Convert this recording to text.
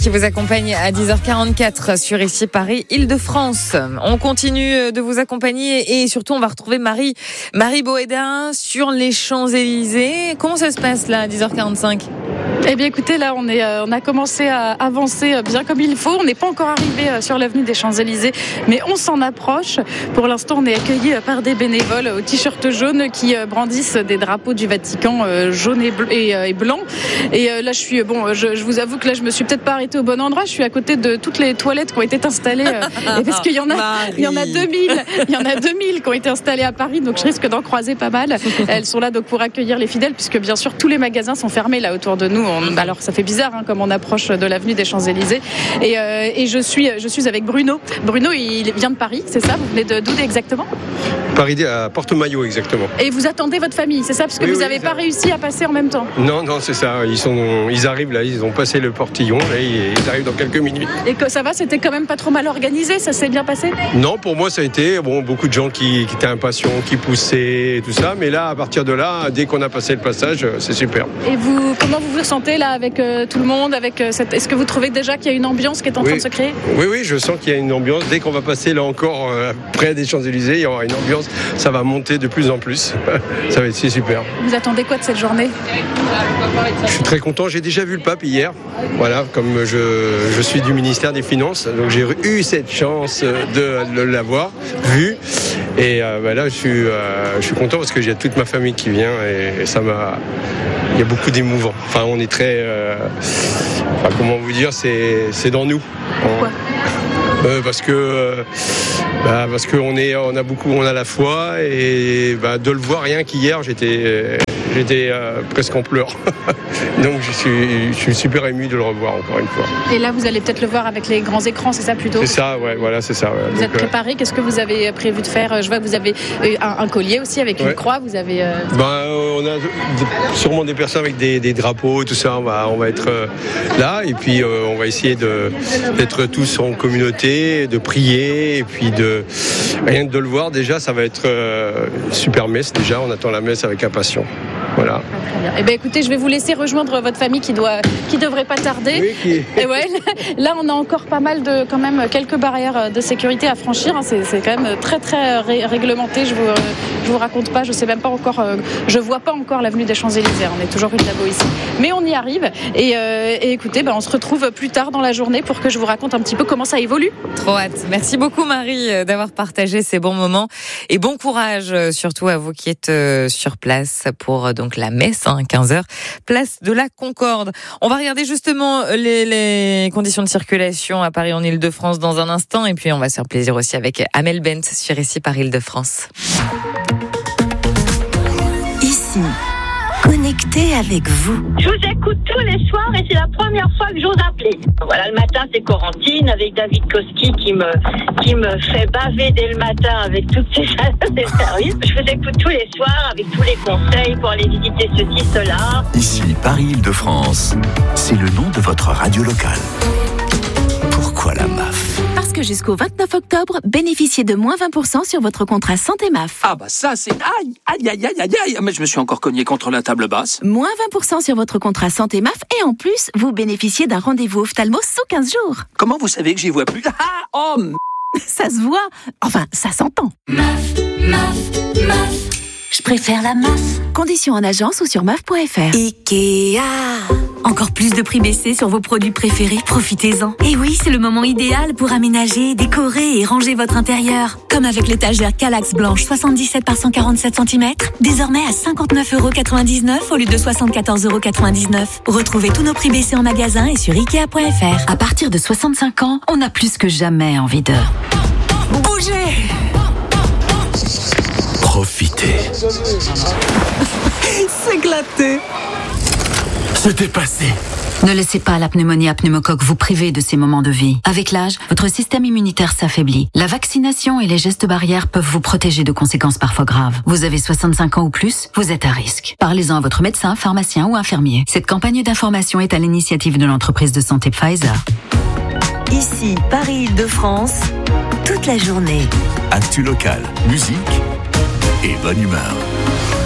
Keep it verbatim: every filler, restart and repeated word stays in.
Qui vous accompagne à dix heures quarante-quatre sur ici Paris, Île-de-France. On continue de vous accompagner et surtout on va retrouver Marie, Marie Bohédin sur les Champs-Élysées. Comment ça se passe là à dix heures quarante-cinq ? Eh bien écoutez, là on, est, euh, on a commencé à avancer bien comme il faut. On n'est pas encore arrivé euh, sur l'avenue des Champs-Élysées, mais on s'en approche. Pour l'instant on est accueillis euh, par des bénévoles au t-shirt jaune qui euh, brandissent des drapeaux du Vatican euh, jaune et, bleu, et, euh, et blanc. Et euh, là je suis, bon, je, je vous avoue que là je me suis peut-être pas arrêtée au bon endroit. Je suis à côté de toutes les toilettes qui ont été installées euh, et parce qu'il y en a, il y en a deux mille, il y en a deux mille qui ont été installées à Paris, donc je risque d'en croiser pas mal. Elles sont là donc pour accueillir les fidèles, puisque bien sûr tous les magasins sont fermés là autour de nous. On, alors ça fait bizarre hein, comme on approche de l'avenue des Champs-Élysées. Et, euh, et je suis, je suis avec Bruno. Bruno, il vient de Paris, c'est ça ? Vous venez de d'où exactement ? Paris à Porte-Maillot exactement. Et vous attendez votre famille, c'est ça ? Parce que oui, vous oui, n'avez pas réussi à passer en même temps. Non, non, c'est ça. Ils sont, ils arrivent là, ils ont passé le portillon là, et ils arrivent dans quelques minutes. Et que ça va, c'était quand même pas trop mal organisé, ça s'est bien passé ? Non, pour moi ça a été bon, beaucoup de gens qui, qui étaient impatients, qui poussaient et tout ça. Mais là, à partir de là, dès qu'on a passé le passage, c'est super. Et vous, comment vous vous ressentez là avec euh, tout le monde, avec euh, cette... Est-ce que vous trouvez déjà qu'il y a une ambiance qui est en oui. train de se créer ? Oui, oui, je sens qu'il y a une ambiance. Dès qu'on va passer là encore euh, près des Champs-Élysées, il y aura une ambiance. Ça va monter de plus en plus. Ça va être super. Vous attendez quoi de cette journée ? Je suis très content. J'ai déjà vu le pape hier. Voilà, comme je, je suis du ministère des Finances, donc j'ai eu cette chance de, de l'avoir vu. Et euh, bah là, je suis, euh, je suis content parce que j'ai toute ma famille qui vient et, et ça m'a. Il y a beaucoup d'émouvants. Enfin, on est très. Euh, enfin, comment vous dire, c'est, c'est dans nous. Pourquoi ? Euh, parce que euh, bah, parce qu'on est on a beaucoup on a la foi et bah, de le voir rien qu'hier j'étais euh, j'étais euh, presque en pleurs. Donc je suis je suis super ému de le revoir encore une fois. Et là vous allez peut-être le voir avec les grands écrans, c'est ça plutôt ? C'est ça, ouais, voilà, c'est ça. Ouais. Vous Donc, êtes préparé ? Qu'est-ce que vous avez prévu de faire ? Je vois que vous avez un, un collier aussi avec une ouais. croix. Vous avez. Euh... Ben, on a sûrement des personnes avec des, des drapeaux, tout ça. On va on va être là et puis euh, on va essayer de d'être tous en communauté, de prier et puis de rien que de le voir déjà, ça va être euh, une super messe déjà. On attend la messe avec impatience. Voilà. Très bien. Eh ben écoutez, je vais vous laisser rejoindre votre famille qui doit, qui devrait pas tarder. Oui, qui... Et ouais, là on a encore pas mal de, quand même quelques barrières de sécurité à franchir. C'est, c'est quand même très très ré- réglementé. Je vous, je vous raconte pas. Je sais même pas encore. Je vois pas encore l'avenue des Champs-Élysées. On est toujours rue de Labo ici, mais on y arrive. Et, euh, et écoutez, ben on se retrouve plus tard dans la journée pour que je vous raconte un petit peu comment ça évolue. Trop hâte. Merci beaucoup Marie d'avoir partagé ces bons moments et bon courage surtout à vous qui êtes sur place pour donc la messe, hein, quinze heures, place de la Concorde. On va regarder justement les, les conditions de circulation à Paris en Île-de-France dans un instant et puis on va se faire plaisir aussi avec Amel Bent sur ici par Île-de-France. Ici, connecté avec vous. Je vous écoute tous les soirs et c'est la première fois que j'ose appeler. Voilà, le matin c'est Corentine avec David Koski qui me qui me fait baver dès le matin avec toutes ses ses services. Je vous écoute tous les soirs avec tous les conseils pour aller visiter ceci, cela. Ici, Paris-Île-de-France, c'est le nom de votre radio locale. Pourquoi la M A F ? Parce que jusqu'au vingt-neuf octobre, bénéficiez de moins vingt pour cent sur votre contrat santé M A F. Ah bah ça c'est... Aïe, aïe, aïe, aïe, aïe, aïe. Mais je me suis encore cogné contre la table basse. Moins vingt pour cent sur votre contrat santé M A F et en plus, vous bénéficiez d'un rendez-vous ophtalmo sous quinze jours. Comment vous savez que j'y vois plus ? Ah, oh, m... Ça se voit. Enfin, ça s'entend. M A F, M A F, M A F. Je préfère la M A F. Conditions en agence ou sur M A F point F R. Ikea. Encore plus de prix baissés sur vos produits préférés, profitez-en. Et oui, c'est le moment idéal pour aménager, décorer et ranger votre intérieur. Comme avec l'étagère Kallax blanche soixante-dix-sept par cent quarante-sept centimètres, désormais à cinquante-neuf euros quatre-vingt-dix-neuf au lieu de soixante-quatorze euros quatre-vingt-dix-neuf. Retrouvez tous nos prix baissés en magasin et sur Ikea point F R. À partir de soixante-cinq ans, on a plus que jamais envie de bouger. Profitez. S'éclater. Se dépasser. Ne laissez pas la pneumonie à pneumocoque vous priver de ces moments de vie. Avec l'âge, votre système immunitaire s'affaiblit. La vaccination et les gestes barrières peuvent vous protéger de conséquences parfois graves. Vous avez soixante-cinq ans ou plus, vous êtes à risque. Parlez-en à votre médecin, pharmacien ou infirmier. Cette campagne d'information est à l'initiative de l'entreprise de santé Pfizer. Ici, Paris-Île-de-France, toute la journée. Actu local, musique et bonne humeur.